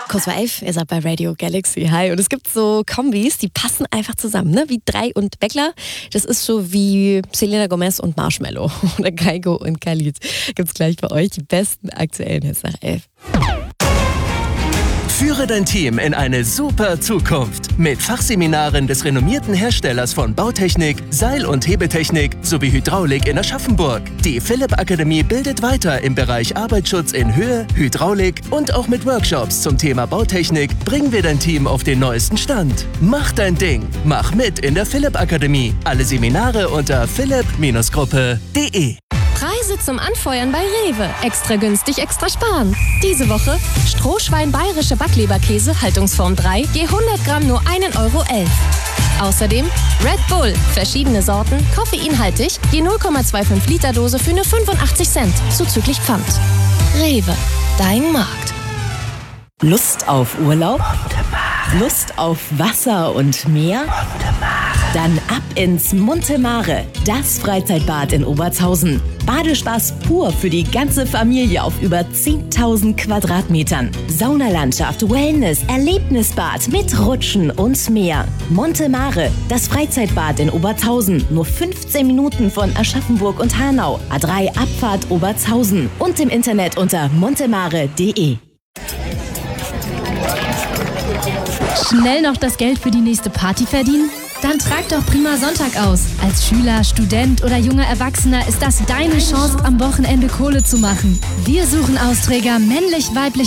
Kurz vor 11, ihr seid bei Radio Galaxy. Hi. Und es gibt so Kombis, die passen einfach zusammen, ne? Wie Drei und Beckler. Das ist so wie Selena Gomez und Marshmello. Oder Kygo und Khalid. Gibt's gleich bei euch die besten aktuellen Hits nach 11. Führe dein Team in eine super Zukunft mit Fachseminaren des renommierten Herstellers von Bautechnik, Seil- und Hebetechnik sowie Hydraulik in Aschaffenburg. Die Philipp Akademie bildet weiter im Bereich Arbeitsschutz in Höhe, Hydraulik und auch mit Workshops zum Thema Bautechnik bringen wir dein Team auf den neuesten Stand. Mach dein Ding, mach mit in der Philipp Akademie. Alle Seminare unter philipp-gruppe.de. Preise zum Anfeuern bei Rewe. Extra günstig, extra sparen. Diese Woche Strohschwein bayerische Backleberkäse, Haltungsform 3, je 100 Gramm nur 1,11 Euro. Außerdem Red Bull, verschiedene Sorten, koffeinhaltig, je 0,25 Liter Dose für nur 85 Cent, zuzüglich Pfand. Rewe, dein Markt. Lust auf Urlaub? Lust auf Wasser und Meer? Dann ab ins Monte Mare, das Freizeitbad in Obertshausen. Badespaß pur für die ganze Familie auf über 10.000 Quadratmetern. Saunalandschaft, Wellness, Erlebnisbad mit Rutschen und mehr. Monte Mare, das Freizeitbad in Obertshausen. Nur 15 Minuten von Aschaffenburg und Hanau. A3 Abfahrt Obertshausen. Und im Internet unter montemare.de. Schnell noch das Geld für die nächste Party verdienen? Dann trag doch Prima Sonntag aus. Als Schüler, Student oder junger Erwachsener ist das deine Chance, am Wochenende Kohle zu machen. Wir suchen Austräger, männlich, weiblich